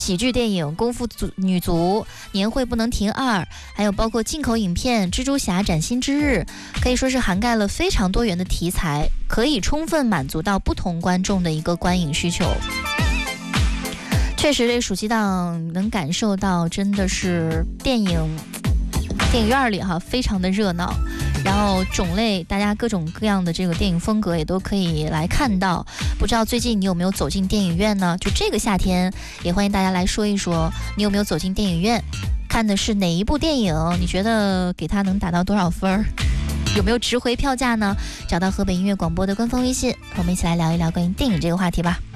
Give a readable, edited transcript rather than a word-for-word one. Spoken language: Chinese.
喜剧电影《功夫女足》、年会不能停2，还有包括进口影片《蜘蛛侠崭新之日》，可以说是涵盖了非常多元的题材，可以充分满足到不同观众的一个观影需求。确实，这暑期档能感受到真的是电影院里非常的热闹，然后种类大家各种各样的这个电影风格也都可以来看到。不知道最近你有没有走进电影院呢？就这个夏天，也欢迎大家来说一说，你有没有走进电影院，看的是哪一部电影？你觉得给它能打到多少分？有没有值回票价呢？找到河北音乐广播的官方微信，和我们一起来聊一聊关于电影这个话题吧。